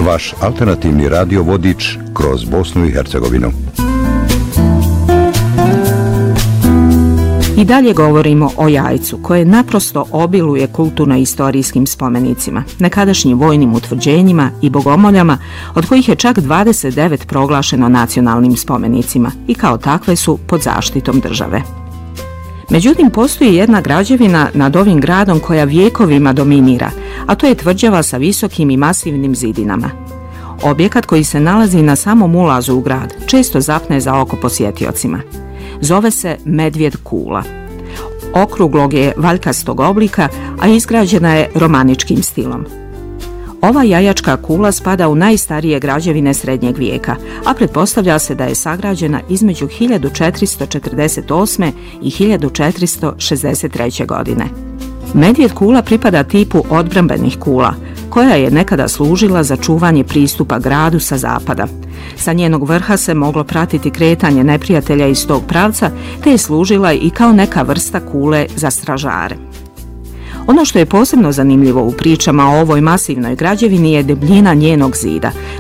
vaš alternativni radio vodič kroz Bosnu i Hercegovinu. I dalje govorimo o Jajcu, koje naprosto obiluje kulturno-istorijskim spomenicima, nekadašnjim vojnim utvrđenjima i bogomoljama, od kojih je čak 29 proglašeno nacionalnim spomenicima i kao takve su pod zaštitom države. Međutim, postoji jedna građevina nad ovim gradom koja vjekovima dominira, a to je tvrđava sa visokim i masivnim zidinama. Objekat koji se nalazi na samom ulazu u grad često zapne za oko posjetiocima. Zove se Medvjed kula. Okruglog je valjkastog oblika, a izgrađena je romaničkim stilom. Ova jajačka kula spada u najstarije građevine srednjeg vijeka, a pretpostavlja se da je sagrađena između 1448. i 1463. godine. Medvjed kula pripada tipu odbrambenih kula, koja je nekada služila za čuvanje pristupa gradu sa zapada. Sa njenog vrha se moglo pratiti kretanje neprijatelja iz tog pravca, te je služila i kao neka vrsta kule za stražare. Ono što je posebno zanimljivo u pričama o ovoj masivnoj građevini je debljina njenog zida,